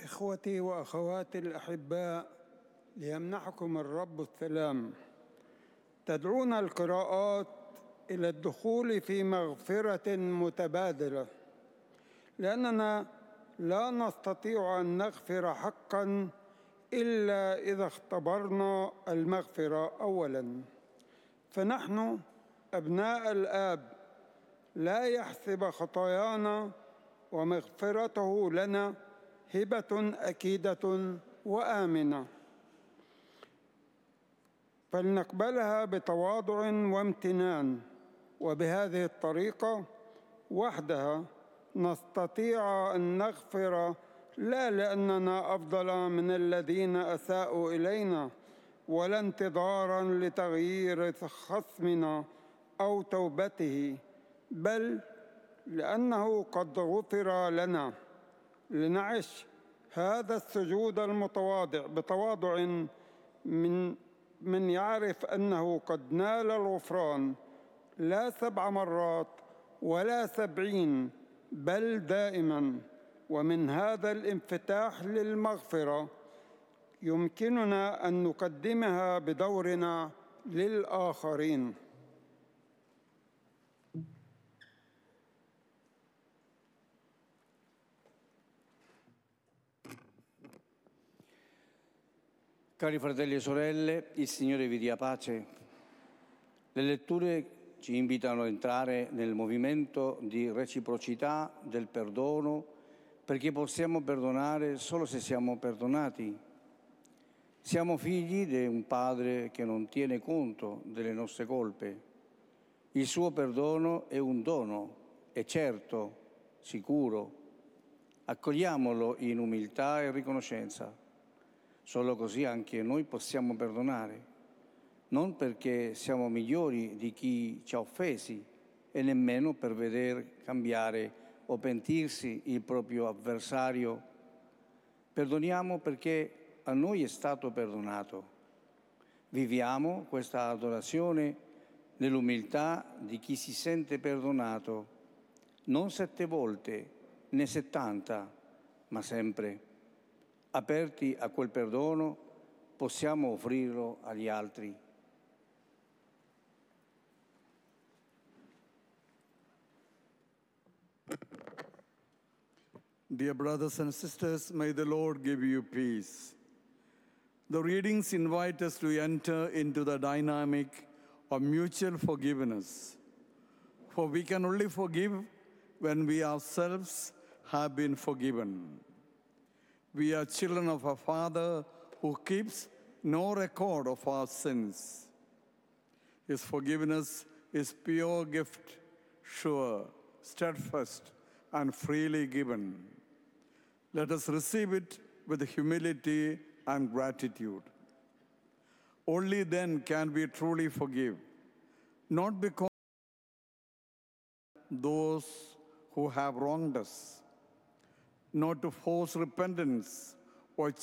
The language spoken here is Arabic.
إخوتي وأخواتي الأحباء، ليمنحكم الرب السلام. تدعونا القراءات إلى الدخول في مغفرة متبادلة، لأننا لا نستطيع أن نغفر حقاً إلا إذا اختبرنا المغفرة أولاً. فنحن أبناء الآب لا يحسب خطايانا ومغفرته لنا هبة أكيدة وآمنة، فلنقبلها بتواضع وامتنان، وبهذه الطريقة وحدها نستطيع أن نغفر، لا لأننا أفضل من الذين أساءوا إلينا ولا انتظاراً لتغيير خصمنا أو توبته، بل لأنه قد غفر لنا. لنعش هذا السجود المتواضع بتواضع من يعرف أنه قد نال الغفران، لا 7 مرات ولا 70، بل دائما. ومن هذا الانفتاح للمغفرة يمكننا أن نقدمها بدورنا للآخرين. Cari fratelli e sorelle, il Signore vi dia pace. Le letture ci invitano a entrare nel movimento di reciprocità del perdono, perché possiamo perdonare solo se siamo perdonati. Siamo figli di un Padre che non tiene conto delle nostre colpe. Il suo perdono è un dono, è certo, sicuro. Accogliamolo in umiltà e riconoscenza. Solo così anche noi possiamo perdonare, non perché siamo migliori di chi ci ha offesi e nemmeno per veder cambiare o pentirsi il proprio avversario. Perdoniamo perché a noi è stato perdonato. Viviamo questa adorazione nell'umiltà di chi si sente perdonato, non 7 volte né 70, ma sempre. Aperti a quel perdono, possiamo offrirlo agli altri. Dear brothers and sisters, may the Lord give you peace. The readings invite us to enter into the dynamic of mutual forgiveness, for we can only forgive when we ourselves have been forgiven. We are children of a Father who keeps no record of our sins. His forgiveness is pure gift, sure, steadfast, and freely given. Let us receive it with humility and gratitude. Only then can we truly forgive, not because those who have wronged us, not to force repentance or